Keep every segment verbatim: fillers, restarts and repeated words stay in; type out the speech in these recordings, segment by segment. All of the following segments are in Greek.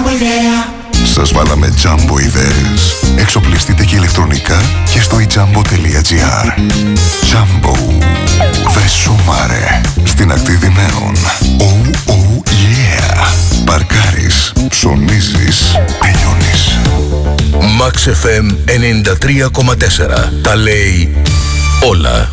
Σας βάλαμε Jumbo ιδέες. Εξοπλιστείτε και ηλεκτρονικά και στο ijambo.gr. Jumbo. Δε σумάρε. Στην ακτή Δημαίων. Oh, oh, yeah. Παρκάρεις, ψωνίζεις, τελειώνεις. Max εφ εμ ενενήντα τρία κόμμα τέσσερα. Τα λέει όλα.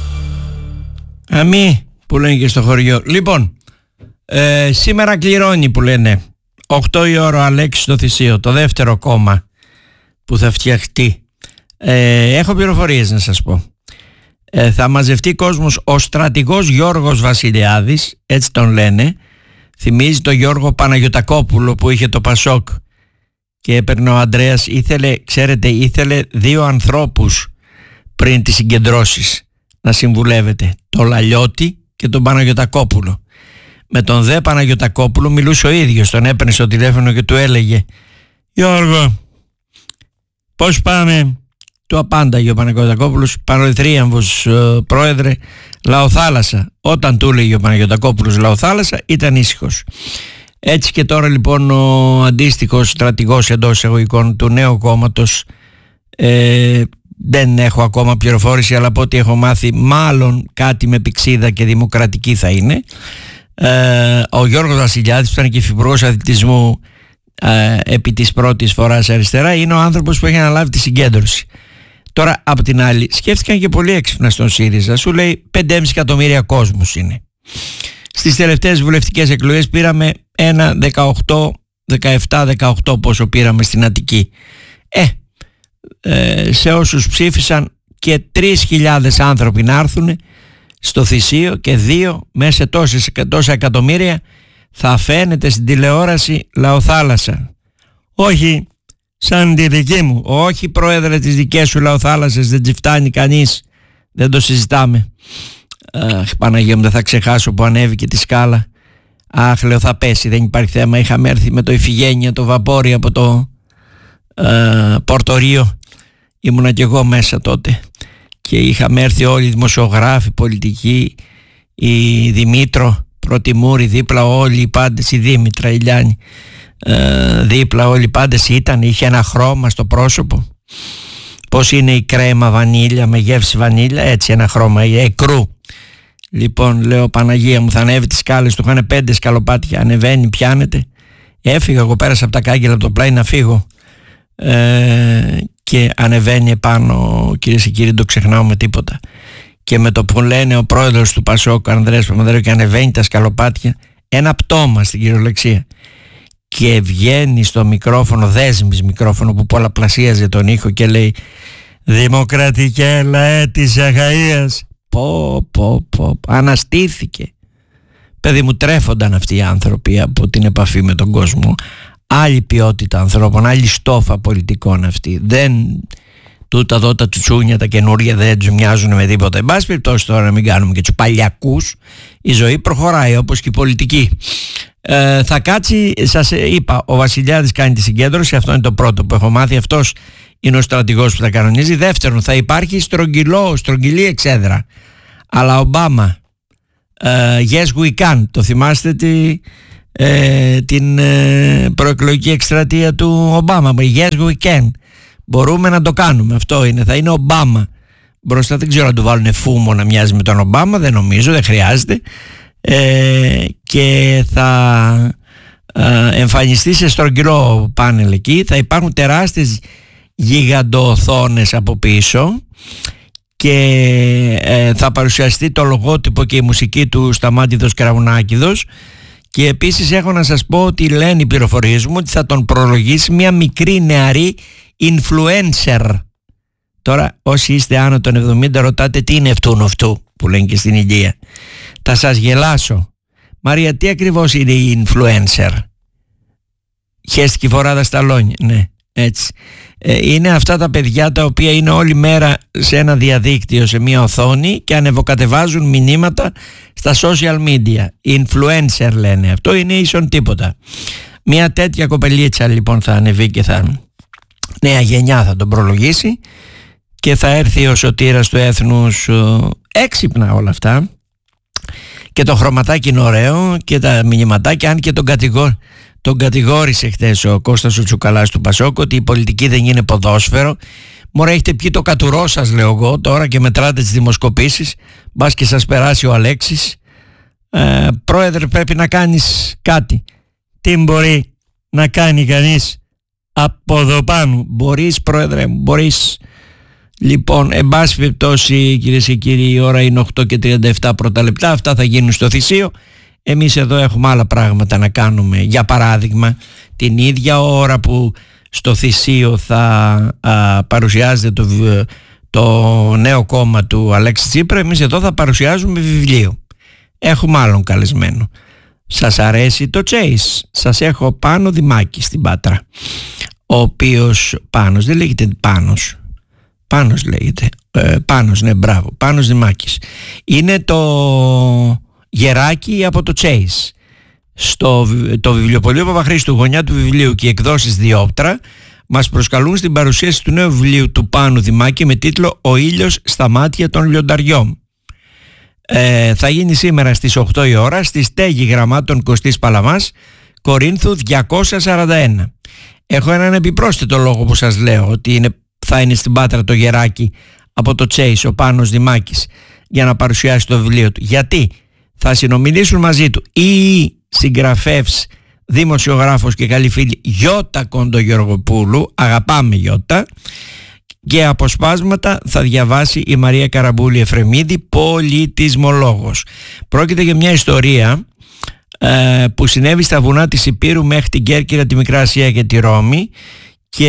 Αμή που λένε και στο χωριό. Λοιπόν, ε, σήμερα κληρώνει που λένε οκτώ η ώρα ο Αλέξης στο Θησίο, το δεύτερο κόμμα που θα φτιαχτεί. Ε, έχω πληροφορίες να σας πω. Ε, θα μαζευτεί κόσμος. Ο στρατηγός Γιώργος Βασιλιάδης, έτσι τον λένε, θυμίζει τον Γιώργο Παναγιωτακόπουλο που είχε το Πασόκ και έπαιρνε ο Ανδρέας. Ήθελε, ξέρετε, ήθελε δύο ανθρώπους πριν τις συγκεντρώσεις να συμβουλεύεται, το Λαλιώτη και τον Παναγιωτακόπουλο. Με τον δε Παναγιωτακόπουλο μιλούσε ο ίδιος, τον έπαιρνε στο τηλέφωνο και του έλεγε «Γιώργο, πώς πάμε?» Του απάνταγε ο Παναγιωτακόπουλος «Πανοθρίαμβος, πρόεδρε, Λαοθάλασσα». Όταν του έλεγε ο Παναγιωτακόπουλος Λαοθάλασσα ήταν ήσυχος. Έτσι και τώρα λοιπόν ο αντίστοιχος στρατηγός εντός εισαγωγικών του νέου κόμματος, ε, δεν έχω ακόμα πληροφόρηση, αλλά από ό,τι έχω μάθει μάλλον κάτι με πηξίδα και δημοκρατική θα είναι, ε, ο Γιώργος Βασιλιάδης που ήταν και υφυπουργός αθλητισμού ε, επί της πρώτης φοράς αριστερά, είναι ο άνθρωπος που έχει αναλάβει τη συγκέντρωση. Τώρα απ' την άλλη σκέφτηκαν και πολύ έξυπνα στον ΣΥΡΙΖΑ, σου λέει πέντε κόμμα πέντε εκατομμύρια κόσμος είναι. Στις τελευταίες βουλευτικές εκλογές πήραμε ένα δεκαοκτώ, δεκαεπτά, δεκαοκτώ πόσο πήραμε στην Αττική. Ε, ε σε όσους ψήφισαν και τρεις χιλιάδες άνθρωποι να έρθουν στο Θησίο και δύο μέσα σε τόσες, τόσα εκατομμύρια θα φαίνεται στην τηλεόραση Λαοθάλασσα. Όχι σαν τη δική μου, όχι πρόεδρε της δικές σου Λαοθάλασσες, δεν τσι φτάνει κανείς, δεν το συζητάμε. Αχ, Παναγία μου, δεν θα ξεχάσω που ανέβηκε τη σκάλα. Αχ, λέω θα πέσει, δεν υπάρχει θέμα. Είχαμε έρθει με το Ιφηγένεια, το βαπόρι από το ε, Πορτορίο. Ήμουνα κι εγώ μέσα τότε. Και είχαμε έρθει όλοι οι δημοσιογράφοι, πολιτικοί, η Δημήτρο Πρωτιμούρη δίπλα, όλοι οι πάντες, η Δήμητρα, η Λιάννη ε, δίπλα, όλοι οι πάντες ήταν. Είχε ένα χρώμα στο πρόσωπο. Πώς είναι η κρέμα βανίλια με γεύση βανίλια, έτσι ένα χρώμα, η εκρού. Λοιπόν, λέω Παναγία μου, θα ανέβει τις σκάλες, του είχαν πέντε σκαλοπάτια, ανεβαίνει, πιάνεται. Έφυγα, εγώ πέρασα από τα κάγκελα από το πλάι να φύγω ε, και ανεβαίνει επάνω, κυρίες και κύριοι, δεν το ξεχνάω με τίποτα. Και με το που λένε ο πρόεδρος του Πασόκ, ο Ανδρέας Παπανδρέου, και ανεβαίνει τα σκαλοπάτια, ένα πτώμα στην κυριολεξία. Και βγαίνει στο μικρόφωνο, δέσμης μικρόφωνο που πολλαπλασίαζε τον ήχο και λέει «Δημοκρατικέ λαέ της Αχαΐας». Πω πω πω, αναστήθηκε. Παιδί μου, τρέφονταν αυτοί οι άνθρωποι από την επαφή με τον κόσμο. Άλλη ποιότητα ανθρώπων, άλλη στόφα πολιτικών αυτοί. Δεν, τούτα εδώ τα τσουτσούνια, τα καινούρια δεν τους μοιάζουν με τίποτα. Εν πάση περιπτώσει τώρα να μην κάνουμε και τους παλιακούς. Η ζωή προχωράει όπως και η πολιτική. Ε, θα κάτσει, σας είπα, ο Βασιλιάδης κάνει τη συγκέντρωση, αυτό είναι το πρώτο που έχω μάθει, αυτός είναι ο στρατηγός που θα κανονίζει. Δεύτερον, θα υπάρχει στρογγυλό, στρογγυλή εξέδρα αλλά Ομπάμα, ε, yes we can, το θυμάστε τη, ε, την ε, προεκλογική εκστρατεία του Ομπάμα, yes we can, μπορούμε να το κάνουμε, αυτό είναι, θα είναι Ομπάμα μπροστά, δεν ξέρω αν του βάλουν φούμο να μοιάζει με τον Ομπάμα, δεν νομίζω, δεν χρειάζεται. Ε, και θα ε, εμφανιστεί σε στρογγυλό πάνελ εκεί, θα υπάρχουν τεράστιες γιγαντοοθόνες από πίσω και ε, θα παρουσιαστεί το λογότυπο και η μουσική του Σταμάτηδος Κραουνάκηδος. Και επίσης έχω να σας πω ότι λένε οι πληροφορίες μου ότι θα τον προλογίσει μια μικρή νεαρή influencer. Τώρα όσοι είστε άνω των εβδομήντα ρωτάτε τι είναι αυτού αυτού που λένε και στην ηλικία. Θα σας γελάσω. Μαρία, τι ακριβώς είναι η influencer? Χέστηκε φοράδα στα λόνια. Ναι, έτσι. Ε, είναι αυτά τα παιδιά τα οποία είναι όλη μέρα σε ένα διαδίκτυο, σε μια οθόνη και ανεβοκατεβάζουν μηνύματα στα social media. Influencer λένε. Αυτό είναι ίσον τίποτα. Μια τέτοια κοπελίτσα λοιπόν θα ανεβεί και θα... νέα γενιά θα τον προλογίσει και θα έρθει ο σωτήρας του έθνους. Έξυπνα όλα αυτά. Και το χρωματάκι είναι ωραίο και τα μηνυματάκια, αν και τον κατηγορούν, τον κατηγόρησε χθες ο Κώστας ο Τσουκαλάς του Πασόκ ότι η πολιτική δεν είναι ποδόσφαιρο. Μωρέ, έχετε πιει το κατουρό σας, λέω εγώ, τώρα και μετράτε τις δημοσκοπήσεις, μπας και σας περάσει ο Αλέξης. ε, Πρόεδρε, πρέπει να κάνεις κάτι. Τι μπορεί να κάνει κανείς από εδώ πάνω? Μπορείς, Πρόεδρε, μπορείς. Λοιπόν, εν πάση περιπτώσει, κυρίες και κύριοι, η ώρα είναι οκτώ και τριάντα επτά πρώτα λεπτά. Αυτά θα γίνουν στο Θησίο. Εμείς εδώ έχουμε άλλα πράγματα να κάνουμε. Για παράδειγμα, την ίδια ώρα που στο Θησίο θα α, παρουσιάζεται το, το νέο κόμμα του Αλέξη Τσίπρα, εμείς εδώ θα παρουσιάζουμε βιβλίο. Έχουμε άλλον καλεσμένο. Σας αρέσει το Chase? Σας έχω Πάνο Δημάκη στην Πάτρα, ο οποίος, Πάνος, δεν λέγεται Πάνος, Πάνος λέγεται, ε, Πάνος, ναι, μπράβο, Πάνος Δημάκης. Είναι το γεράκι από το Chase. Στο το βιβλιοπωλείο Παπαχρήστου, γωνιά του βιβλίου και εκδόσεις Διόπτρα, μας προσκαλούν στην παρουσίαση του νέου βιβλίου του Πάνου Δημάκη με τίτλο «Ο ήλιος στα μάτια των λιονταριών». Ε, θα γίνει σήμερα στις οκτώ η ώρα στη στέγη γραμμάτων Κωστής Παλαμάς, Κορίνθου διακόσια σαράντα ένα. Έχω έναν επιπρόσθετο λόγο που σας λέω ότι είναι, θα είναι στην Πάτρα το γεράκι από το Chase, ο Πάνος Δημάκης, για να παρουσιάσει το βιβλίο του. Γιατί θα συνομιλήσουν μαζί του η συγγραφεύς, δημοσιογράφος και καλή φίλη Γιώτα Κοντογεωργοπούλου, αγαπάμε Γιώτα, και αποσπάσματα θα διαβάσει η Μαρία Καραμπούλη Εφρεμίδη, πολιτισμολόγος. Πρόκειται για μια ιστορία ε, που συνέβη στα βουνά της Υπήρου μέχρι την Κέρκυρα, τη Μικρά Ασία και τη Ρώμη, και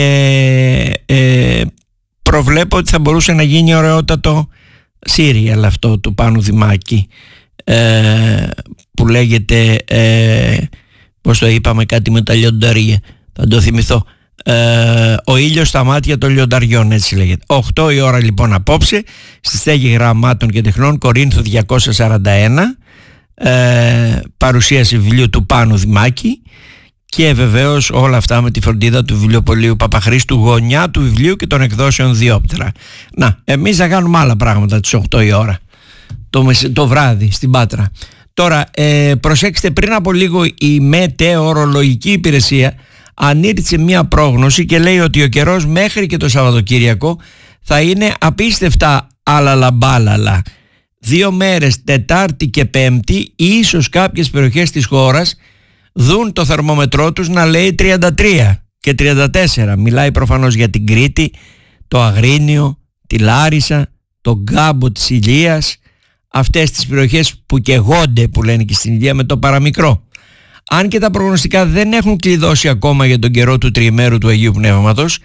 ε, προβλέπω ότι θα μπορούσε να γίνει ωραιότατο σύριαλ αυτό του Πάνου Δημάκη, ε, που λέγεται ε, πώς το είπαμε, κάτι με τα λιονταρία, θα το θυμηθώ, ε, «Ο ήλιος στα μάτια των λιονταριών», έτσι λέγεται. οκτώ η ώρα λοιπόν απόψε στη στέγη Γραμμάτων και Τεχνών, Κορίνθου διακόσια σαράντα ένα, ε, παρουσίαση βιβλίου του Πάνου Δημάκη, και βεβαίως όλα αυτά με τη φροντίδα του βιβλιοπωλείου Παπαχρήστου, γωνιά του βιβλίου και των εκδόσεων Διόπτρα. Να, εμείς θα κάνουμε άλλα πράγματα τις οκτώ η ώρα το, το βράδυ στην Πάτρα. Τώρα, ε, προσέξτε, πριν από λίγο η Μετεωρολογική Υπηρεσία ανήρτησε μια πρόγνωση και λέει ότι ο καιρός μέχρι και το Σαββατοκύριακο θα είναι απίστευτα αλαλαμπάλαλα. Δύο μέρες, Τετάρτη και Πέμπτη, ίσως κάποιες περιοχές της χώρας δουν το θερμόμετρό τους να λέει τριάντα τρία και τριάντα τέσσερα. Μιλάει προφανώς για την Κρήτη, το Αγρίνιο, τη Λάρισα, τον Γκάμπο της Ηλίας, αυτές τις περιοχές που καιγόνται, που λένε και στην Ηλία, με το παραμικρό. Αν και τα προγνωστικά δεν έχουν κλειδώσει ακόμα για τον καιρό του τριημέρου του Αγίου Πνεύματος,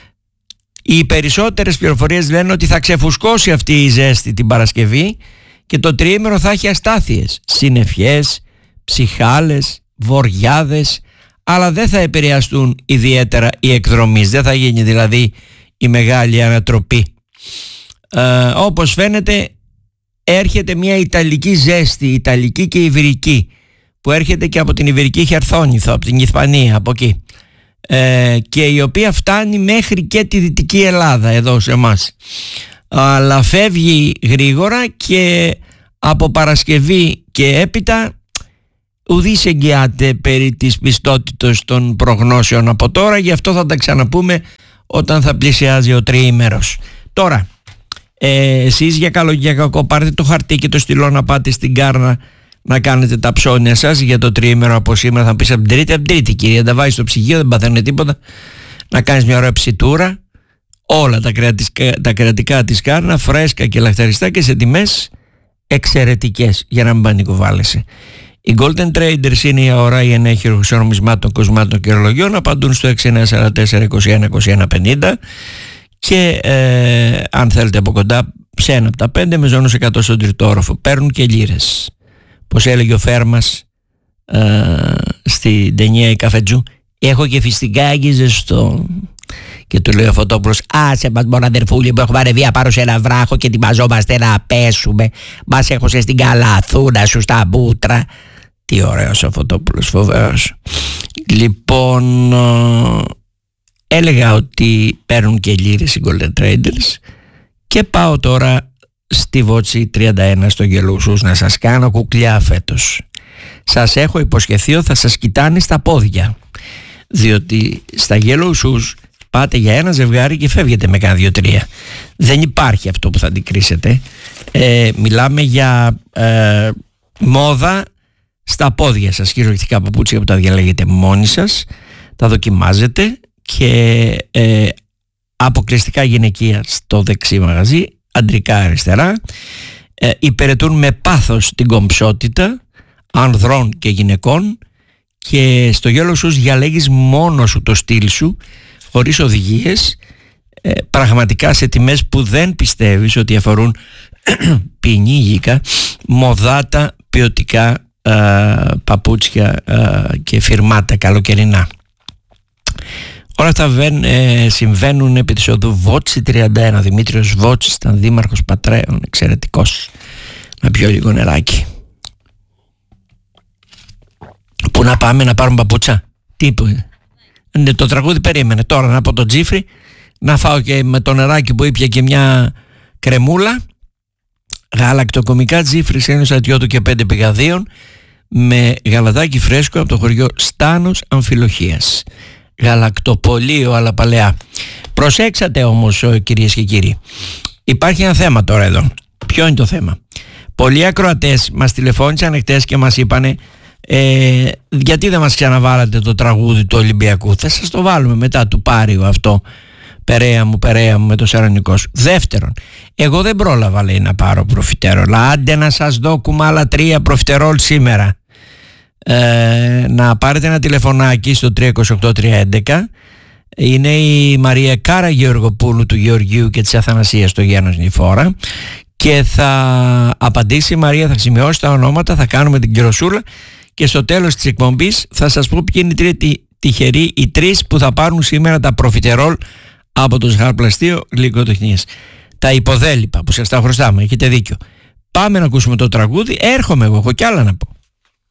οι περισσότερες πληροφορίες λένε ότι θα ξεφουσκώσει αυτή η ζέστη την Παρασκευή και το τριήμερο θα έχει αστάθειες, συννεφιές, ψυχάλες, βοριάδες, αλλά δεν θα επηρεαστούν ιδιαίτερα οι εκδρομείς, δεν θα γίνει δηλαδή η μεγάλη ανατροπή. Ε, όπως φαίνεται έρχεται μια ιταλική ζέστη, ιταλική και ιβηρική, που έρχεται και από την Ιβηρική Χερθόνηθο, από την Ισπανία, από εκεί, ε, και η οποία φτάνει μέχρι και τη Δυτική Ελλάδα εδώ σε εμάς, αλλά φεύγει γρήγορα και από Παρασκευή και έπειτα ουδής εγγυάται περί της πιστότητας των προγνώσεων από τώρα. Γι' αυτό θα τα ξαναπούμε όταν θα πλησιάζει ο τριήμερος. Τώρα, ε, εσείς για καλό και για κακό πάρτε το χαρτί και το στυλό να πάτε στην Κάρνα να κάνετε τα ψώνια σας για το τριήμερο από σήμερα. Θα πεις από την Τρίτη, από την Τρίτη κυρία, τα βάζεις στο ψυγείο, δεν παθαίνουν τίποτα. Να κάνεις μια ωραία ψητούρα, όλα τα, κρεατικά, τα κρεατικά της Κάρνα, φρέσκα και λαχταριστά και σε τιμές εξαιρετικές, για να μην πανικοβάλλεσαι. Οι Golden Traders είναι η αγορά η ενέχειρος νομισμάτων, κοσμάτων και ορολογιών. Απαντούν στο έξι εννιά τέσσερα τέσσερα είκοσι ένα είκοσι ένα πενήντα και ε, αν θέλετε από κοντά σε ένα από τα πέντε με ζώνους εκατό στον τρίτο όροφο. Παίρνουν και λίρες. Πως έλεγε ο Φέρμας ε, στην ταινία «Η Καφετζού», έχω και φιστικάκι ζεστό. Και του λέει ο Φωτόπουλος, άσε μας μόνο αδερφούλη που έχουμε ανεβεί πάνω σε ένα βράχο και ετοιμαζόμαστε να πέσουμε. Μας έχωσε στην καλαθούνα σου στα μπούτρα. Τι ωραίος ο Φωτόπουλος, φοβερός. Λοιπόν, έλεγα ότι παίρνουν και λίρες οι Golden Traders και πάω τώρα στη Βότσι τριάντα ένα στο Γελούσους να σας κάνω κουκλιά φέτος. σας έχω υποσχεθεί ότι θα σας κοιτάνε στα πόδια, διότι στα Yellow Shoes πάτε για ένα ζευγάρι και φεύγετε με κάνα δύο τρία. Δεν υπάρχει αυτό που θα αντικρίσετε. ε, μιλάμε για ε, μόδα στα πόδια σας, χειρουργητικά παπούτσια που τα διαλέγετε μόνοι σας, τα δοκιμάζετε και ε, αποκλειστικά γυναικεία στο δεξί μαγαζί, αντρικά αριστερά. ε, υπηρετούν με πάθος την κομψότητα ανδρών και γυναικών, και στο Yellow Shoes διαλέγεις μόνος σου το στυλ σου, χωρίς οδηγίες, ε, πραγματικά σε τιμές που δεν πιστεύεις ότι αφορούν ποινή γήκα, μοδάτα, ποιοτικά ε, παπούτσια ε, και φιρμάτα καλοκαιρινά. Όλα αυτά βεν, ε, συμβαίνουν επί της οδού Βότση τριάντα ένα. Δημήτριος Βότσης ήταν δήμαρχος Πατρέων, εξαιρετικός. Να πιω λίγο νεράκι. Πού να πάμε να πάρουμε παπούτσα? Τι που είναι το τραγούδι? Περίμενε τώρα να πω το Τζίφρι, να φάω και με το νεράκι που ήπια και μια κρεμούλα. Γαλακτοκομικά Τζίφρις είναι στρατιώτου και πέντε πηγαδίων, με γαλατάκι φρέσκο από το χωριό Στάνος Αμφιλοχίας. Γαλακτοπολείο αλλά παλαιά. Προσέξατε όμως, κυρίες και κύριοι, υπάρχει ένα θέμα τώρα εδώ. Ποιο είναι το θέμα? Πολλοί ακροατές μας τηλεφώνησαν εχθές και μας είπανε ε, γιατί δεν μας ξαναβάλατε το τραγούδι του Ολυμπιακού? Θα σας το βάλουμε μετά του Πάριου αυτό, Περαία μου, Περαία μου, με το Σαρανικό σου. Δεύτερον, εγώ δεν πρόλαβα, λέει, να πάρω προφιτερόλ. Άντε να σας δω κουμάλα τρία προφιτερόλ σήμερα. Ε, να πάρετε ένα τηλεφωνάκι στο τρία δύο οκτώ τρία έντεκα. Είναι η Μαρία Κάρα Γεωργοπούλου του Γεωργίου και της Αθανασίας στο Γένος Νηφόρα, και θα απαντήσει η Μαρία, θα σημειώσει τα ονόματα, θα κάνουμε την κυροσούλα και στο τέλος της εκπομπής θα σας πω ποιοι είναι οι τρεις τυχεροί, οι τρεις που θα πάρουν σήμερα τα προφιτερόλ από το ζαχαροπλαστείο Γλυκοτεχνίας. Τα υποδέλυπα που σας τα χρωστάμε, έχετε δίκιο. Πάμε να ακούσουμε το τραγούδι, έρχομαι εγώ, έχω κι άλλα να πω.